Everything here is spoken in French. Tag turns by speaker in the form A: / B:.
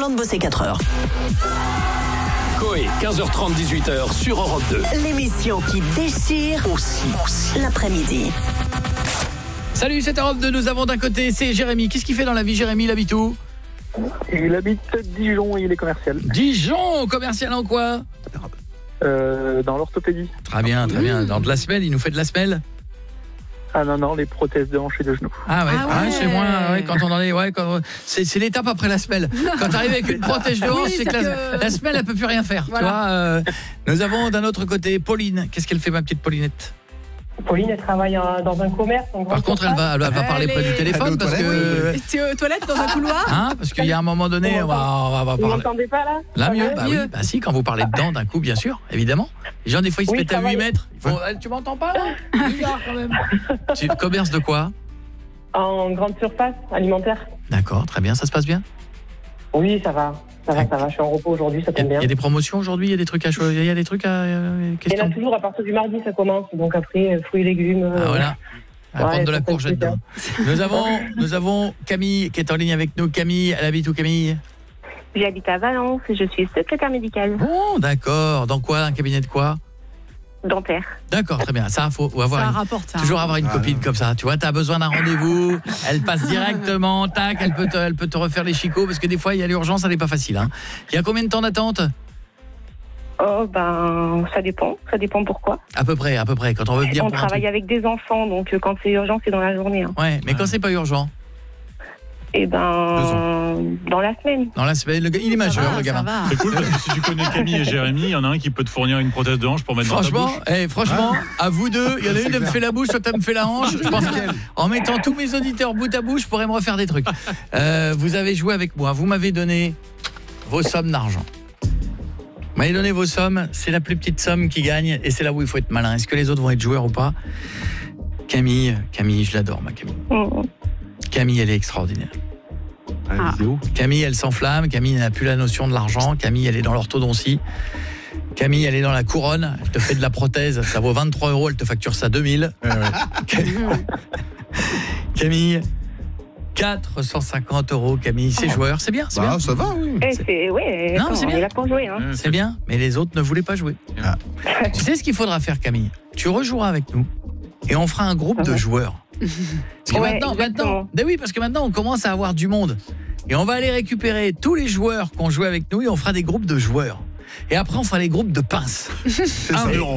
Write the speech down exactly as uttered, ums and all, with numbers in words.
A: temps de bosser quatre heures.
B: Coé, quinze heures trente, dix-huit heures sur Europe deux.
A: L'émission qui déchire aussi, aussi l'après-midi.
C: Salut, c'est Europe deux. Nous avons d'un côté, c'est Jérémy. Qu'est-ce qu'il fait dans la vie, Jérémy? Il habite où?
D: Il habite Dijon et il est commercial.
C: Dijon, commercial en quoi?
D: euh, Dans l'orthopédie.
C: Très bien, très bien. Dans de la semelle, il nous fait de la semelle?
D: Ah non, non, les prothèses de hanches et de genoux.
C: Ah ouais,
E: Ah ouais.
C: ah ouais, chez moi, ouais, quand on en est, ouais, quand, c'est, c'est l'étape après la semelle. Quand tu arrives avec une prothèse de hanche,
E: Oui,
C: c'est que
E: c'est
C: la,
E: que-
C: la semelle, elle peut plus rien faire.
E: Voilà.
C: Tu vois, euh, nous avons d'un autre côté Pauline. Qu'est-ce qu'elle fait, ma petite Paulinette?
F: Pauline, elle travaille euh, dans un commerce. En
C: Par
F: grande
C: contre, elle va, elle va, elle va
E: Elle
C: parler près
E: est-
C: du téléphone parce que,
E: Tu es aux toilettes dans un couloir?
C: hein, parce qu'il y a un moment donné, on va, on va, on va
F: Vous
C: parler.
F: m'entendez pas là?
C: Là
F: Ça
C: mieux,
F: va
C: bah oui,
E: mieux.
C: bah si, quand vous parlez dedans d'un coup, bien sûr, évidemment. Les gens des fois ils se
F: Oui,
C: mettent à
F: travaille.
C: huit mètres. Ils font, eh, tu m'entends pas là? Bizarre quand même. Tu commerces de quoi?
F: En grande surface alimentaire.
C: D'accord, très bien, ça se passe bien.
F: Oui, ça va. Ça va, ça va. Je suis en repos aujourd'hui, ça
C: Il y, a,
F: tombe bien.
C: il y a des promotions aujourd'hui, il y a des trucs à choisir, il y a des trucs à euh,
F: Et
C: question.
F: là, toujours à partir du mardi, ça commence. Donc après, euh, fruits et légumes. euh,
C: Ah voilà. À
F: Ouais,
C: prendre de la
F: ça fait
C: courgette
F: plaisir.
C: dedans. Nous avons nous avons Camille qui est en ligne avec nous. Camille, elle habite où, Camille?
G: J'habite à Valence et je suis secrétaire médicale
C: Bon, d'accord. Dans quoi? Un cabinet de quoi?
G: dentaire.
C: D'accord, très bien. Ça, faut avoir
E: Ça
C: une-
E: rapporte ça.
C: toujours avoir une
H: Ah,
C: copine
H: non.
C: comme ça. Tu vois, t'as besoin d'un rendez-vous, elle passe directement, tac, elle peut te, elle peut te refaire les chicots parce que des fois il y a l'urgence, elle n'est pas facile. Hein. Il y a combien de temps d'attente?
G: Oh ben, ça dépend. Ça dépend pourquoi.
C: À peu près, à peu près. Quand on veut venir
G: On
C: pour un
G: travaille
C: truc.
G: avec des enfants, donc euh, quand c'est urgent, c'est dans la journée. Hein.
C: Ouais, mais quand c'est pas urgent,
G: Et ben, dans la semaine.
C: dans la semaine, le gars, il est
E: Ça
C: majeur,
E: va,
C: le
E: ça
C: gamin.
E: va.
I: C'est cool parce que si tu connais Camille et Jérémy, il y en a un qui peut te fournir une prothèse de hanche pour mettre dans ta
C: Franchement,
I: bouche.
C: eh, franchement, à vous deux, il y en a une qui me fait la bouche, l'autre elle me fait la hanche. Je pense qu'en mettant tous mes auditeurs bout à bout, je pourrais me refaire des trucs. Euh, vous avez joué avec moi, vous m'avez donné vos sommes d'argent. Vous m'avez donné vos sommes, c'est la plus petite somme qui gagne et c'est là où il faut être malin. Est-ce que les autres vont être joueurs ou pas? Camille, Camille, je l'adore ma Camille.
G: Mm.
C: Camille, elle est extraordinaire.
E: Ah.
H: C'est où?
C: Camille, elle s'enflamme. Camille n'a plus la notion de l'argent. Camille, elle est dans l'orthodontie. Camille, elle est dans la couronne. Elle te fait de la prothèse. Ça vaut vingt-trois euros. Elle te facture ça deux mille.
H: Ouais, ouais.
C: Camille, quatre cent cinquante euros. Camille, c'est joueur. C'est bien, c'est
H: Bah,
C: bien.
H: ça va, oui.
G: Eh, c'est, ouais,
C: Non,
G: attends,
C: c'est
G: on
C: bien.
G: est là pour jouer. Hein.
I: Ouais,
C: C'est bien. Mais les autres ne voulaient pas jouer.
H: Ah.
C: Tu sais ce qu'il faudra faire, Camille? Tu rejoueras avec nous. Et on fera un groupe de joueurs. Parce que
G: Ouais,
C: maintenant,
G: exactement.
C: maintenant, ben oui, parce que maintenant on commence à avoir du monde. Et on va aller récupérer tous les joueurs qui ont joué avec nous et on fera des groupes de joueurs. Et après on fera les groupes de pinces.
H: C'est ça.
I: Un euro.